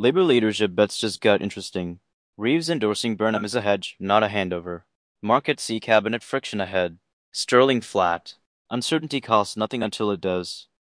Labor leadership bets just got interesting. Reeves endorsing Burnham is a hedge, not a handover. Market see cabinet friction ahead. Sterling flat. Uncertainty costs nothing until it does.